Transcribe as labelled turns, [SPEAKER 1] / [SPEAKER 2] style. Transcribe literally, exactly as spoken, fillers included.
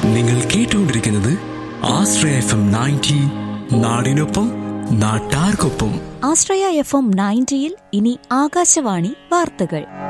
[SPEAKER 1] നിങ്ങൾ കേട്ടുകൊണ്ടിരിക്കുന്നത് ആശ്രയ F M ninety, നാടിനൊപ്പം നാട്ടാർക്കൊപ്പം.
[SPEAKER 2] ആശ്രയ എഫ് എം നയൻറ്റിയിൽ ഇനി ആകാശവാണി വാർത്തകൾ.